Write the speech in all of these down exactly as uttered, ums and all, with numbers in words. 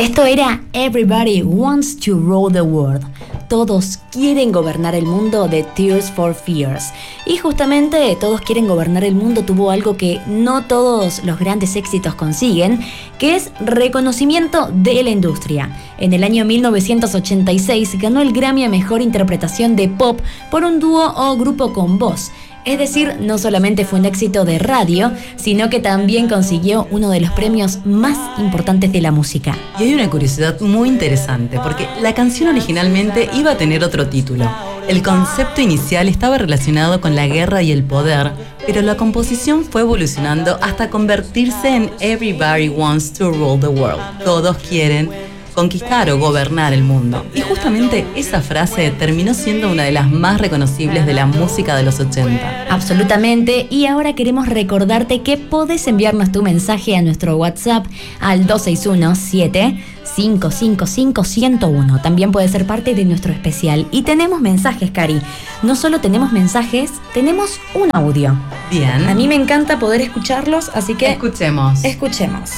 Esto era Everybody Wants to Rule the World. Todos quieren gobernar el mundo de Tears for Fears. Y justamente Todos quieren gobernar el mundo tuvo algo que no todos los grandes éxitos consiguen, que es reconocimiento de la industria. En el año mil novecientos ochenta y seis ganó el Grammy a Mejor Interpretación de Pop por un dúo o grupo con voz. Es decir, no solamente fue un éxito de radio, sino que también consiguió uno de los premios más importantes de la música. Y hay una curiosidad muy interesante, porque la canción originalmente iba a tener otro título. El concepto inicial estaba relacionado con la guerra y el poder, pero la composición fue evolucionando hasta convertirse en Everybody Wants to Rule the World. Todos quieren conquistar o gobernar el mundo. Y justamente esa frase terminó siendo una de las más reconocibles de la música de los ochenta. Absolutamente, y ahora queremos recordarte que podés enviarnos tu mensaje a nuestro WhatsApp al dos seis uno, siete cinco cinco cinco, uno cero uno. También puede ser parte de nuestro especial. Y tenemos mensajes, Cari. No solo tenemos mensajes, tenemos un audio. Bien. A mí me encanta poder escucharlos, así que escuchemos. Escuchemos.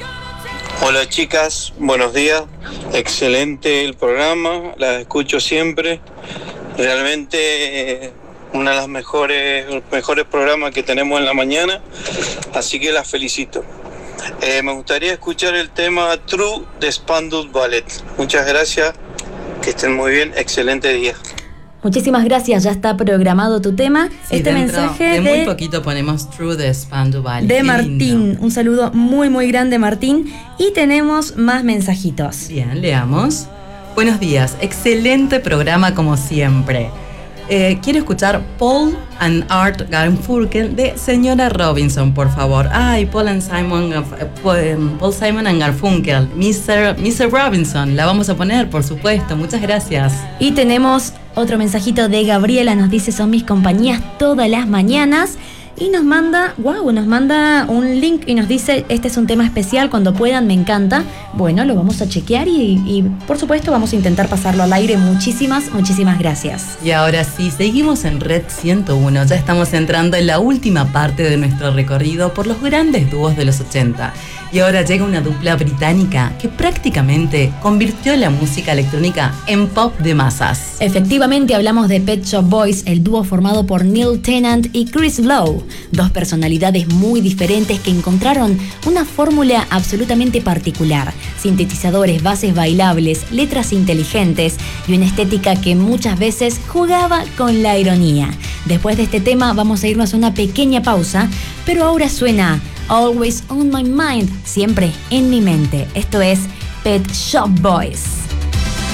Hola chicas, buenos días, excelente el programa, las escucho siempre, realmente eh, uno de los mejores, mejores programas que tenemos en la mañana, así que las felicito. Eh, me gustaría escuchar el tema True de Spandau Ballet. Muchas gracias, que estén muy bien, excelente día. Muchísimas gracias, ya está programado tu tema. Sí, este dentro mensaje de, de muy poquito ponemos True de Spandau Ballet. De Qué Martín, lindo. Un saludo muy muy grande, Martín. Y tenemos más mensajitos. Bien, leamos. Buenos días, excelente programa como siempre. Eh, quiero escuchar Paul and Art Garfunkel de Señora Robinson, por favor. Ay, Paul and Simon, Paul Simon and Garfunkel, mister mister Robinson, la vamos a poner, por supuesto. Muchas gracias. Y tenemos otro mensajito de Gabriela, nos dice: son mis compañías todas las mañanas. Y nos manda, wow, nos manda un link y nos dice: este es un tema especial, cuando puedan, me encanta. Bueno, lo vamos a chequear y, y por supuesto vamos a intentar pasarlo al aire. Muchísimas, muchísimas gracias. Y ahora sí, seguimos en Red ciento uno. Ya estamos entrando en la última parte de nuestro recorrido por los grandes dúos de los ochenta. Y ahora llega una dupla británica que prácticamente convirtió la música electrónica en pop de masas. Efectivamente, hablamos de Pet Shop Boys, el dúo formado por Neil Tennant y Chris Lowe, dos personalidades muy diferentes que encontraron una fórmula absolutamente particular: sintetizadores, bases bailables, letras inteligentes y una estética que muchas veces jugaba con la ironía. Después de este tema vamos a irnos a una pequeña pausa, pero ahora suena Always on My Mind, siempre en mi mente. Esto es Pet Shop Boys.